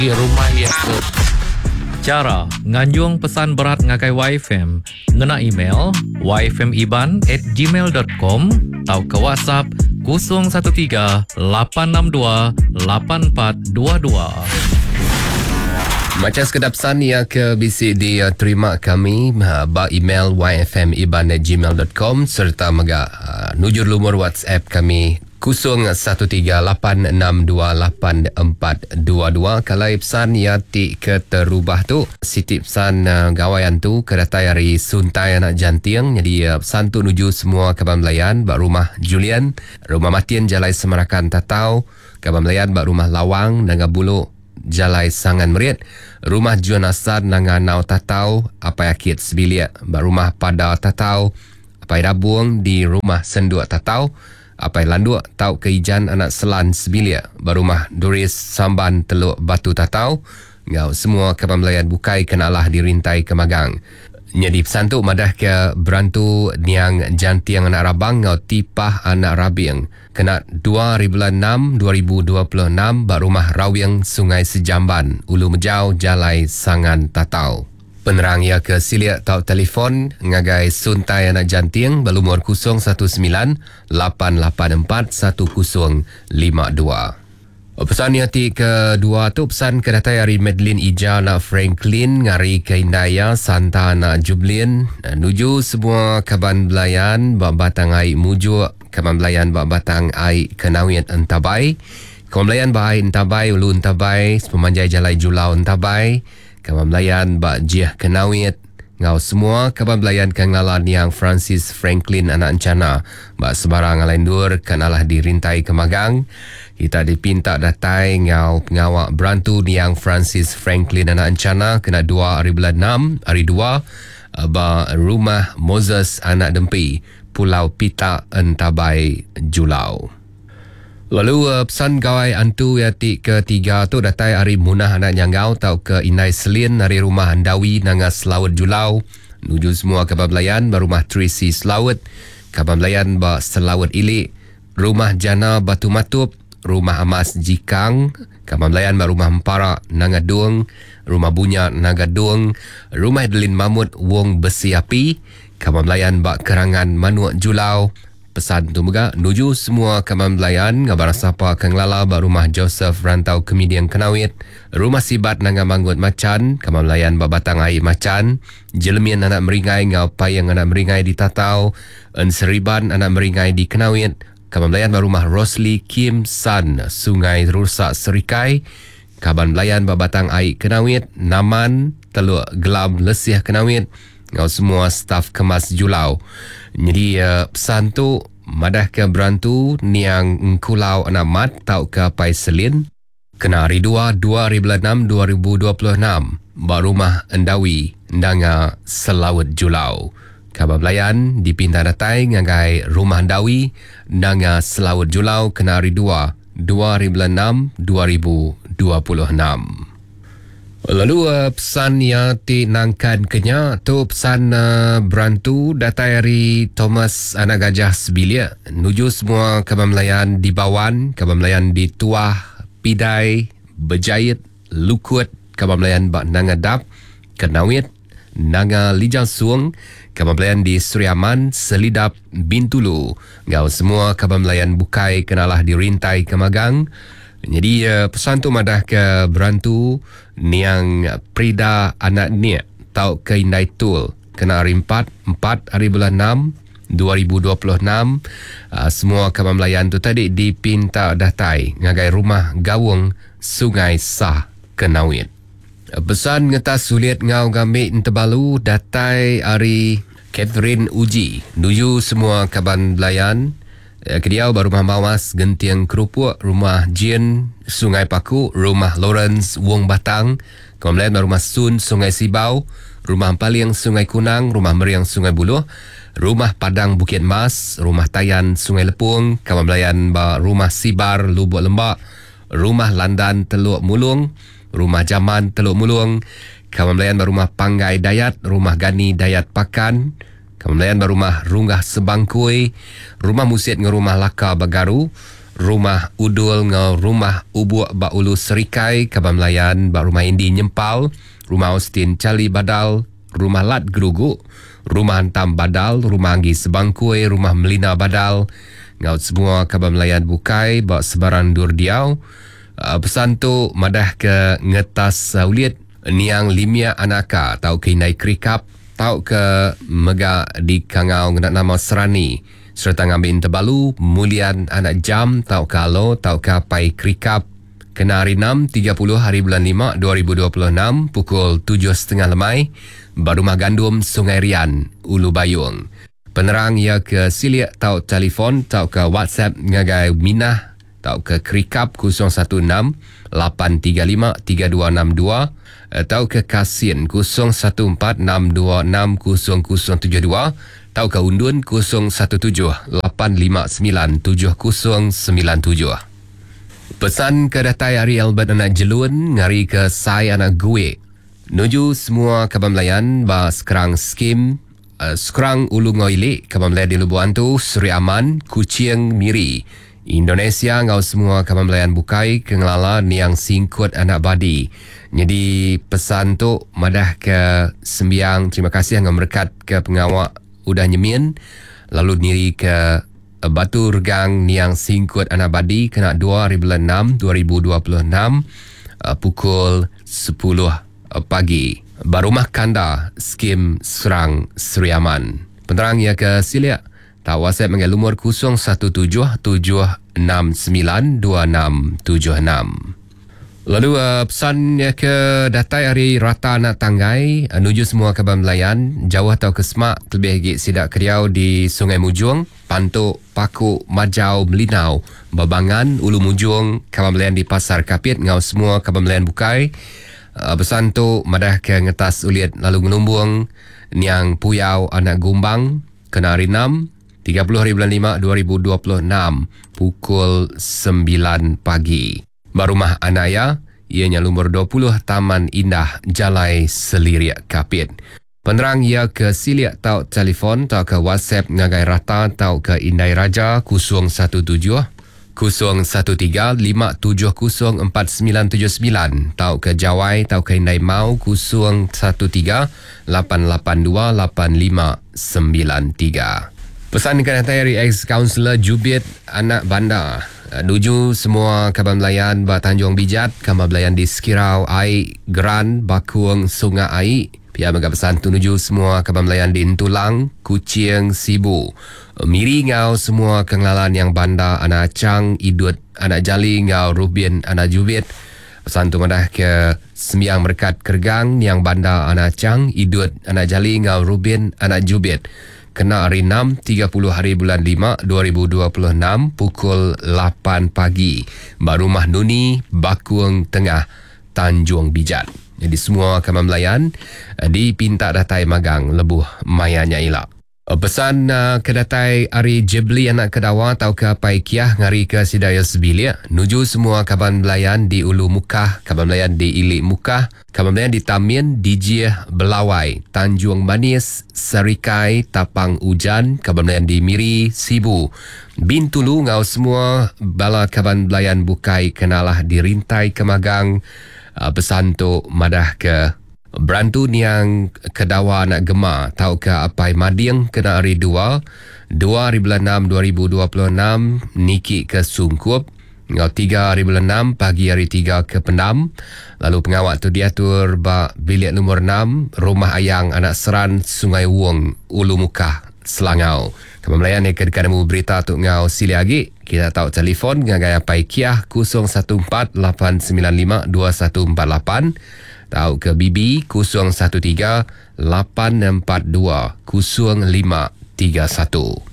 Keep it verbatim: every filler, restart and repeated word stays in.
di rumah yang ke. Cara nganjung pesan berat ngagai Y F M, ngena email y f m iban at gmail dot com atau ke WhatsApp kosong satu tiga lapan enam dua lapan empat dua dua. Macam sekedar pesan yang ke B C D uh, terima kami uh, ba email y f m iban at gmail dot com serta mega uh, nujur lumur WhatsApp kami kosong satu tiga lapan enam dua lapan empat dua dua. Kalau pesan yang ti keterubah tu siti pesan uh, gawayan tu kedatai hari suntai anak jantiang. Jadi uh, pesan tu nuju semua Kaban Melayan bak rumah Julian, rumah Matian Jalai Semarakan Tatau, Kaban Melayan bak rumah Lawang Nanga Bulu Jalai Sangan Meriat, rumah Juan Asad Nanga Nau Tatau, Apai Akit Sebilia bak rumah Pada Tatau, Apai Dabuang di rumah Senduk Tatau, Apai Landuk Tau Keijan Anak Selan Sebilia bak rumah Doris Samban Teluk Batu Tatau. Ngau semua Kaban Melayan bukai kenalah dirintai ke Magang. Jadi pesan tu madah ke berantu niang jantiang anak rabang ngau tipah anak rabiang kena dua ribu enam dua ribu dua puluh enam bak rumah Rawiang Sungai Sejamban Ulu Mejau Jalai Sangan Tatau. Penerang ia ke siliak tau telefon ngagai suntai anak jantiang berumur kosong satu sembilan lapan lapan empat satu kosong lima dua. Pesan yang ti kedua tu pesan kedatai hari Madeline Ija nak Franklin ngari ke Indaya Santa nak Jublin nuju semua Kaban Belayan bak batang ai mujuk Kaban Belayan bak batang ai kenawit Entabai, Kaban Belayan bak ai Entabai Ulu Entabai Sepemanjai Jalai Julau Entabai, Kaban Belayan bak Jiah Kenawit. Ngau semua Kaban Belayan kenglalan yang Francis Franklin anak Encana bak sebarang alain dur kenalah dirintai ke Magang. Kita dipinta datai ngau pengawak berantu yang Francis Franklin anak Encana kena dua hari bulan enam hari dua ba rumah Moses anak Dempi Pulau Pita Entabai Julau. Lalu uh, pesan gawai antu yati ketiga tu datai hari Munah anak Nyangau tau ke Inai Selin hari rumah Handawi Nanga Selawat Julau nuju semua Kaban Melayan ba rumah Tracy Selawat, Kaban Melayan ba Selawat Ilik, rumah Jana Batu Matup, rumah Amas Jikang, Kaban Melayan ba rumah Empara Nanga Duang, rumah Bunya Naga Duang, rumah Adeline Mahmud Wong Besi Api, Kaban Melayan ba Kerangan Manuak Julau. Pesan tu juga nuju semua Kaban Melayan ngabar sapa kenglala ba rumah Joseph Rantau Kemidian Kenawit, rumah Sibat Nanga Manggut Macan, Kaban Melayan ba Batang Air Macan, Jelemian anak Meringai ngau Payang anak Meringai di Tatau, Enseriban anak Meringai di Kenawit, Kaban Melayan ba rumah Rosli Kim San Sungai Rusak Serikai, Kaban Melayan ba Batang Air Kenawit, Naman Teluk Gelam Lesih Kenawit, ngau semua staf kemas Julau. Jadi uh, pesan tu madah ke berantu niang Ngkulau anak mat tau ke Pai Selin kena hari dua dua ribu enam dua ribu dua puluh enam ba rumah Endawi Ndanga Selawat Julau. Kaban Melayan dipinta datai ngagai rumah Endawi Ndanga Selawat Julau kena hari dua dua ribu enam dua ribu dua puluh enam. Lalu uh, pesan yang tinangkan kenya tu pesan uh, berantu datai hari Thomas anak Gajah Sebilia nuju semua Kaban Melayan di Bawan, Kaban Melayan di Tuah, Pidai, Berjayat, Lukut, Kaban Melayan bak Nanga Dap, Kenawit, Nanga Lijang Suang, Kaban Melayan di Suriaman, Selidap, Bintulu. Ngau semua Kaban Melayan bukai kenalah dirintai ke Magang. Jadi uh, pesan tu madah ke berantu niang Prida anak Nia tau ke Indai Tul kena hari empat hari bulan enam dua ribu dua puluh enam. Uh, semua Kaban Melayan tu tadi dipinta datai ngagai rumah Gawung Sungai Sah Kenawit. Uh, pesan ngetas sulit ngau gambik Tebalu datai hari Catherine Uji nuju semua Kaban Melayan. Kediau baru rumah Mawas Gentiang Kerupuk, rumah Jin Sungai Paku, rumah Lawrence Wong Batang, kemudian baru rumah Sun Sungai Sibau, rumah Paliang Sungai Kunang, rumah Meriang Sungai Buloh, rumah Padang Bukit Mas, rumah Tayan Sungai Lepung, Kaban Melayan ba rumah Sibar Lubuk Lembak, rumah Landan Teluk Mulung, rumah Jaman Teluk Mulung, Kaban Melayan ba rumah Panggai Dayat, rumah Gani Dayat Pakan, Kaban Melayan ba rumah Runggah Sebangkui, rumah Musit ngerumah Laka Bagaru, rumah udul ngau rumah ubuk ba ulu serikai Kaban Melayan ba rumah Indi Nyempal, rumah Austin Cali Badal, rumah Lat Gerugu, rumah Hantam Badal, rumah Anggi Sebangkui, rumah Melina Badal, ngau semua Kaban Melayan bukai ba sebaran Durdiau. Uh, pesan tu madah ke ngetas uh, uliat niang limia anaka tau ke nai krikap tau ke mega di kangau ngenak nama Serani serta ngambin tebalu mulian anak jam tau kalau tau ke pai krikap kena hari enam tiga puluh hari bulan lima dua ribu dua puluh enam pukul tujuh tiga puluh lemai Barumah Gandum Sungai Rian Ulu Bayung. Penerang ia ke siliak tau telefon tau ke WhatsApp ngagai Minah tau ke krikap kosong satu enam lapan tiga lima tiga dua enam dua atau ke Kasin kosong satu empat enam dua enam kosong kosong tujuh dua atau ke Undun kosong satu tujuh lapan lima sembilan tujuh kosong sembilan tujuh. Pesan ke datai Ari Albert anak Jelun ngari ke Sai anak gue nuju semua Kaban Melayan ba sekarang skim uh, sekarang Ulu Ngoili Kaban Melayan di Lubuan tu Seri Aman Kuching Miri Indonesia ngau semua Kaban Melayan bukai kengelala niang singkut anak badi. Jadi pesan tu madah ke sembiang terima kasih ngau merkat ke pengawak udah nyemin lalu niri ke Batu Regang niang singkut anak badi kena dua bulan enam dua ribu dua puluh enam uh, pukul sepuluh pagi. Barumah Kanda skim Serang Seri Aman. Penerang ia ke siliak tak WhatsApp mengenai lumur kosong satu tujuh tujuh enam sembilan dua enam tujuh enam. Lalu uh, pesan ya ke datai Ari Rata Anak Tanggai uh, nuju semua Kaban Melayan jauh atau ke Semak lebih lagi sidak Keriau di Sungai Mujung Pantuk Paku Majau Melinau Babangan Ulu Mujung Kaban Melayan di Pasar Kapit ngau semua Kaban Melayan bukai uh, pesan tu madah ke ngetas uliat lalu ngelumbung niang Puyau Anak Gumbang kena hari enam tiga puluh hari bulan lima dua ribu dua puluh enam pukul sembilan pagi. Barumah Anaya ianya lumur dua puluh Taman Indah Jalai Seliriak Kapit. Penerang ia ke siliak tau telefon tau ke WhatsApp ngagai rata tau ke Indai Raja kosong satu tujuh kosong satu tiga lima tujuh kosong empat sembilan tujuh sembilan tau ke Jawai tau ke Indai Mau kosong satu tiga lapan lapan dua lapan lima sembilan tiga. Pesan ke datai ex-kaunselor Jubit Anak Bandar nuju semua Kaban Melayan ba Tanjung Bijat Kaban Melayan di Sekirau Ai Geran Bakuang Sungai Ai pihak mega pesan tu nuju semua Kaban Melayan di Intulang Kuching Sibu Miri ngau semua kengelalan yang Bandar Anak Acang Idut Anak Jali ngau Rubin Anak Jubit. Pesan tu madah ke sembiang merkat Kergang yang Bandar Anak Acang Idut Anak Jali ngau Rubin Anak Jubit kena hari enam tiga puluh hari bulan lima dua ribu dua puluh enam pukul lapan pagi Barumah Nuni Bakuang Tengah Tanjung Bijat. Jadi semua Kaban Melayan dipinta datai magang lebuh mayanya ilak. Pesan uh, ke datai Ari Jebli Anak Kedawa tau ke Pai Kiah ngari ke Sidaya Sebilia nuju semua Kaban Melayan di Ulu Mukah Kaban Melayan di Ilik Mukah Kaban Melayan di Tamin Dijih Belawai Tanjung Manis Serikai Tapang Ujan Kaban Melayan di Miri Sibu Bintulu ngau semua bala Kaban Melayan bukai kenalah di Rintai Kemagang. uh, pesan tu madah ke Berantu niang Kedawa Anak Gema tau ke Apai Mading kena hari dua dua hari bulan enam dua ribu dua puluh enam Niki ke Sungkup ngau tiga hari bulan enam pagi hari tiga ke Penam. Lalu pengawal tu diatur ba bilik nomor enam Rumah Ayang Anak Seran Sungai Wong Ulu Mukah Selangau. Kaban Melayan yang kedekanamu berita tu ngau sili lagi kita tahu telefon ngagai Apai Kiah kosong satu empat lapan sembilan lima dua satu empat lapan tau ke B B kosong satu tiga lapan empat dua kosong lima tiga satu.